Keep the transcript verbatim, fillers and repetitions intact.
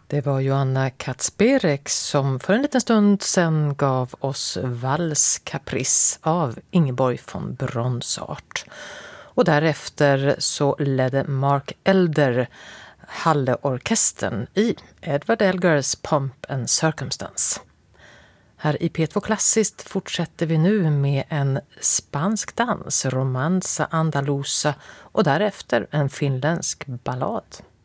Det var Joanna Kacperek som för en liten stund sedan gav oss Vals Caprice av Ingeborg von Bronsart. Och därefter så ledde Mark Elder Halleorkestern i Edward Elgars Pomp and Circumstance. Här i P två Klassiskt fortsätter vi nu med en spansk dans, Romanza Andalusa, och därefter en finländsk ballad.